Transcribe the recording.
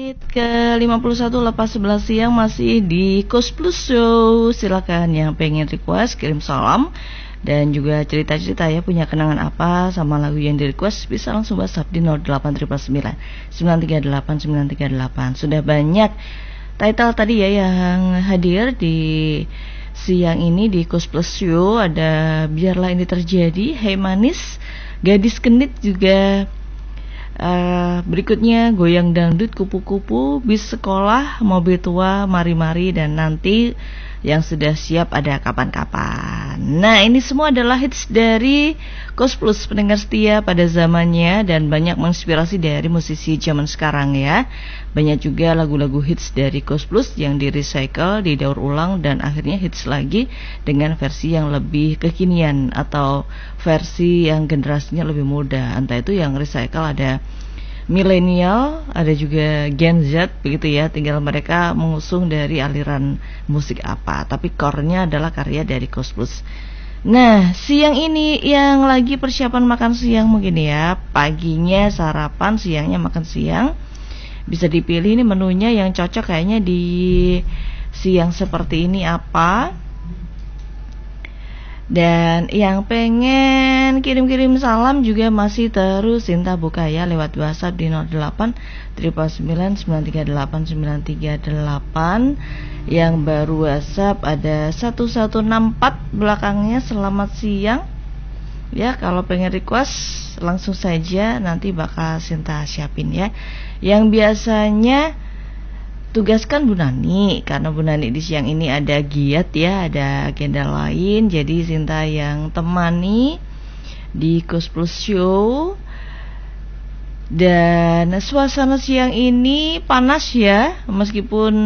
Menit ke 51 lepas 11 siang masih di Kos Plus Show. Silakan yang pengen request kirim salam dan juga cerita-cerita ya, punya kenangan apa sama lagu yang di request, bisa langsung WhatsApp di 08999 938 938. Sudah banyak title tadi ya yang hadir di siang ini di Kos Plus Show. Ada Biarlah Ini Terjadi, Hey Manis, Gadis Genit, juga berikutnya Goyang Dangdut, Kupu-Kupu, Bis Sekolah, Mobil Tua, Mari-Mari, dan nanti yang sudah siap ada Kapan-Kapan. Nah, ini semua adalah hits dari Kos Plus, pendengar setia pada zamannya, dan banyak menginspirasi dari musisi zaman sekarang ya. Banyak juga lagu-lagu hits dari Kos Plus yang di recycle, didaur ulang, dan akhirnya hits lagi dengan versi yang lebih kekinian atau versi yang generasinya lebih muda. Entah itu yang recycle ada milenial, ada juga Gen Z begitu ya. Tinggal mereka mengusung dari aliran musik apa, tapi core-nya adalah karya dari Kos Plus. Nah, siang ini yang lagi persiapan makan siang mungkin ya, paginya sarapan, siangnya makan siang, bisa dipilih ini menunya yang cocok kayaknya di siang seperti ini apa. Dan yang pengen kirim-kirim salam juga masih terus Sinta buka ya lewat WhatsApp di 08 999 938 938. Yang baru WhatsApp ada 1164 belakangnya selamat siang. Ya, kalau pengen request langsung saja, nanti bakal Sinta siapin ya. Yang biasanya tugaskan Bu Nani, karena Bu Nani di siang ini ada giat ya, ada agenda lain. Jadi Sinta yang temani di Kos Plus Show. Dan suasana siang ini panas ya, meskipun